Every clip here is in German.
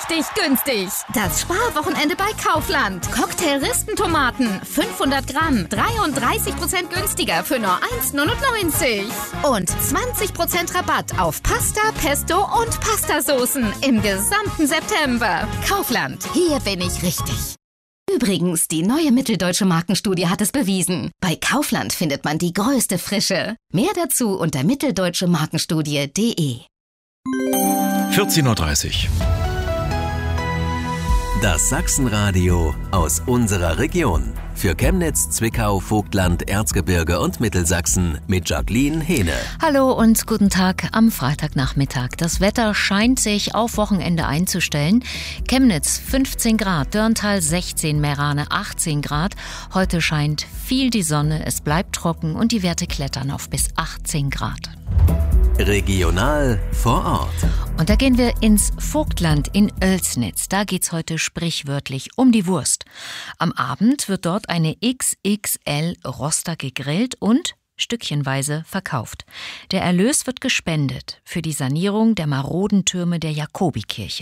richtig günstig. Das Sparwochenende bei Kaufland. Cocktail-Ristentomaten, 500 Gramm, 33% günstiger für nur 1,99. Und 20% Rabatt auf Pasta, Pesto und Pastasoßen im gesamten September. Kaufland, hier bin ich richtig. Übrigens, die neue Mitteldeutsche Markenstudie hat es bewiesen. Bei Kaufland findet man die größte Frische. Mehr dazu unter mitteldeutschemarkenstudie.de. 14:30 Uhr. Das Sachsenradio aus unserer Region. Für Chemnitz, Zwickau, Vogtland, Erzgebirge und Mittelsachsen mit Jacqueline Hehne. Hallo und guten Tag am Freitagnachmittag. Das Wetter scheint sich auf Wochenende einzustellen. Chemnitz 15 Grad, Dörntal 16, Meerane 18 Grad. Heute scheint viel die Sonne, es bleibt trocken und die Werte klettern auf bis 18 Grad. Regional vor Ort. Und da gehen wir ins Vogtland in Oelsnitz. Da geht's heute sprichwörtlich um die Wurst. Am Abend wird dort eine XXL Roster gegrillt und stückchenweise verkauft. Der Erlös wird gespendet für die Sanierung der maroden Türme der Jakobikirche.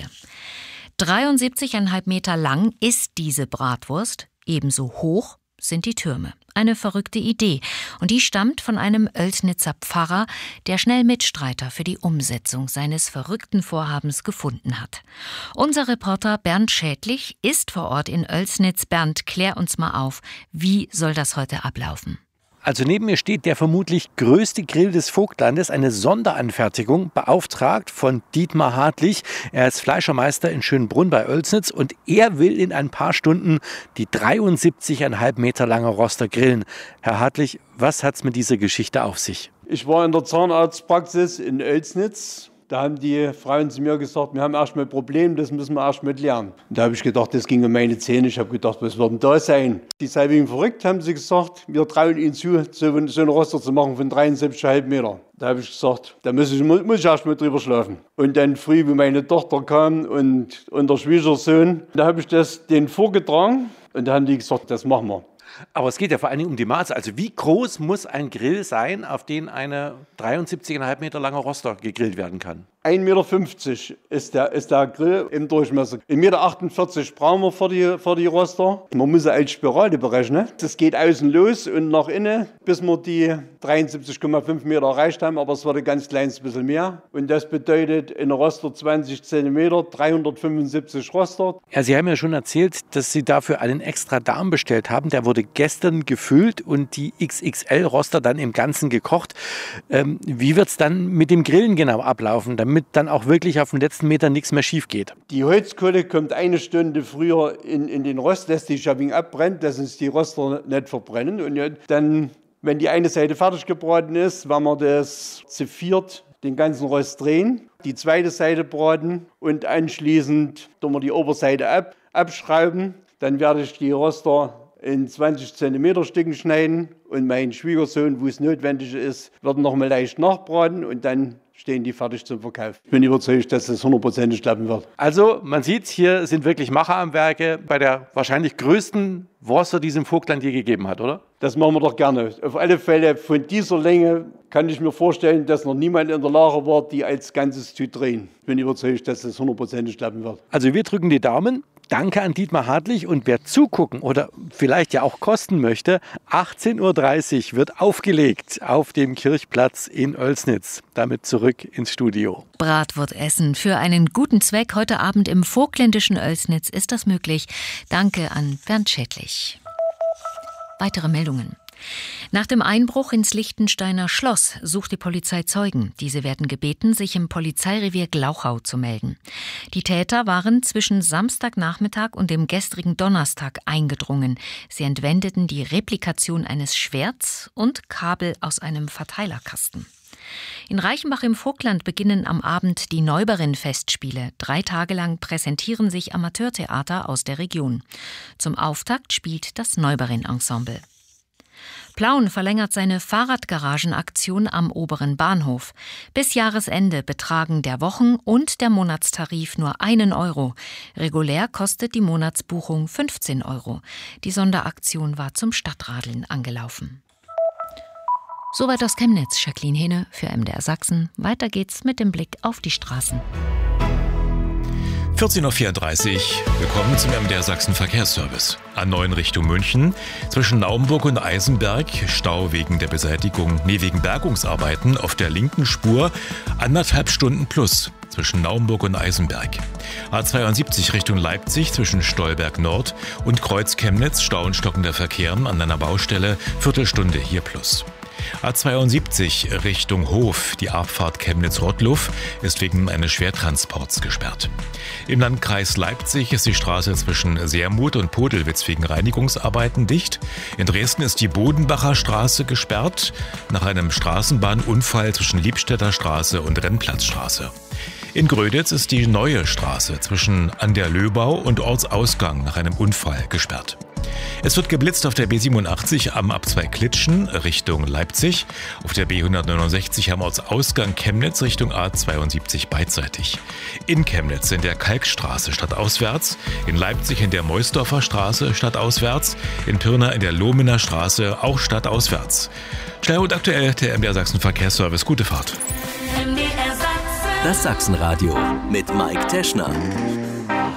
73,5 Meter lang ist diese Bratwurst, ebenso hoch sind die Türme. Eine verrückte Idee. Und die stammt von einem Oelsnitzer Pfarrer, der schnell Mitstreiter für die Umsetzung seines verrückten Vorhabens gefunden hat. Unser Reporter Bernd Schädlich ist vor Ort in Oelsnitz. Bernd, klär uns mal auf. Wie soll das heute ablaufen? Also neben mir steht der vermutlich größte Grill des Vogtlandes, eine Sonderanfertigung, beauftragt von Dietmar Hartlich. Er ist Fleischermeister in Schönbrunn bei Oelsnitz und er will in ein paar Stunden die 73,5 Meter lange Roster grillen. Herr Hartlich, was hat's mit dieser Geschichte auf sich? Ich war in der Zahnarztpraxis in Oelsnitz. Da haben die Frauen zu mir gesagt, wir haben erstmal ein Problem, das müssen wir erstmal klären. Und da habe ich gedacht, das ging um meine Zähne. Ich habe gedacht, was wird denn da sein? Die sei wegen verrückt, haben sie gesagt. Wir trauen ihnen zu, so ein Roster zu machen von 73,5 Meter. Da habe ich gesagt, da muss ich erstmal drüber schlafen. Und dann früh, wie meine Tochter kam und der Schwiegersohn, da habe ich das denen vorgetragen und da haben die gesagt, das machen wir. Aber es geht ja vor allen Dingen um die Maße. Also wie groß muss ein Grill sein, auf den eine 73,5 Meter lange Roster gegrillt werden kann? 1,50 Meter ist der Grill im Durchmesser. 1,48 Meter brauchen wir für die Roster. Man muss als Spirale berechnen. Das geht außen los und nach innen, bis wir die 73,5 Meter erreicht haben. Aber es wird ein ganz kleines bisschen mehr. Und das bedeutet in der Roster 20 Zentimeter, 375 Roster. Ja, Sie haben ja schon erzählt, dass Sie dafür einen extra Darm bestellt haben. Der wurde gestern gefüllt und die XXL-Roster dann im Ganzen gekocht. Wie wird es dann mit dem Grillen genau ablaufen, damit dann auch wirklich auf den letzten Metern nichts mehr schief geht? Die Holzkohle kommt eine Stunde früher in den Rost, lässt die Schabing abbrennt, dass uns die Roster nicht verbrennen. Und dann, wenn die eine Seite fertig gebraten ist, werden wir das zu viert den ganzen Rost drehen, die zweite Seite braten und anschließend tun wir die Oberseite abschrauben. Dann werde ich die Roster in 20 cm Stücken schneiden und mein Schwiegersohn, wo es notwendig ist, wird noch mal leicht nachbraten und dann stehen die fertig zum Verkauf. Ich bin überzeugt, dass das 100% klappen wird. Also man sieht, hier sind wirklich Macher am Werke bei der wahrscheinlich größten Roster, die es im Vogtland je gegeben hat, oder? Das machen wir doch gerne. Auf alle Fälle von dieser Länge kann ich mir vorstellen, dass noch niemand in der Lage war, die als Ganzes zu drehen. Ich bin überzeugt, dass das 100% klappen wird. Also wir drücken die Daumen. Danke an Dietmar Hartlich und wer zugucken oder vielleicht ja auch kosten möchte, 18:30 Uhr wird aufgelegt auf dem Kirchplatz in Oelsnitz. Damit zurück ins Studio. Bratwurstessen für einen guten Zweck heute Abend im vogtländischen Oelsnitz ist das möglich. Danke an Bernd Schädlich. Weitere Meldungen. Nach dem Einbruch ins Lichtensteiner Schloss sucht die Polizei Zeugen. Diese werden gebeten, sich im Polizeirevier Glauchau zu melden. Die Täter waren zwischen Samstagnachmittag und dem gestrigen Donnerstag eingedrungen. Sie entwendeten die Replikation eines Schwerts und Kabel aus einem Verteilerkasten. In Reichenbach im Vogtland beginnen am Abend die Neubarin-Festspiele. 3 Tage lang präsentieren sich Amateurtheater aus der Region. Zum Auftakt spielt das Neubarin-Ensemble. Plauen verlängert seine Fahrradgaragenaktion am oberen Bahnhof. Bis Jahresende betragen der Wochen- und der Monatstarif nur 1 Euro. Regulär kostet die Monatsbuchung 15 Euro. Die Sonderaktion war zum Stadtradeln angelaufen. Soweit aus Chemnitz, Jacqueline Hehne für MDR Sachsen. Weiter geht's mit dem Blick auf die Straßen. 14:34 Uhr. Willkommen zum MDR Sachsen Verkehrsservice. A9 Richtung München. Zwischen Naumburg und Eisenberg. Stau wegen Bergungsarbeiten auf der linken Spur. 1,5 Stunden plus zwischen Naumburg und Eisenberg. A72 Richtung Leipzig zwischen Stolberg Nord und Kreuz Chemnitz. Stau und stockender Verkehr an einer Baustelle. Viertelstunde hier plus. A72 Richtung Hof, die Abfahrt Chemnitz-Rottluff, ist wegen eines Schwertransports gesperrt. Im Landkreis Leipzig ist die Straße zwischen Sermuth und Podelwitz wegen Reinigungsarbeiten dicht. In Dresden ist die Bodenbacher Straße gesperrt, nach einem Straßenbahnunfall zwischen Liebstädter Straße und Rennplatzstraße. In Gröditz ist die Neue Straße zwischen An der Löbau und Ortsausgang nach einem Unfall gesperrt. Es wird geblitzt auf der B87 am Ab2 Klitschen Richtung Leipzig, auf der B169 am Ortsausgang Chemnitz Richtung A72 beidseitig. In Chemnitz in der Kalkstraße stadtauswärts, in Leipzig in der Meusdorfer Straße stadtauswärts, in Pirna in der Lohmener Straße auch stadtauswärts. Schnell und aktuell der MDR Sachsen Verkehrsservice. Gute Fahrt. Das Sachsenradio mit Mike Teschner.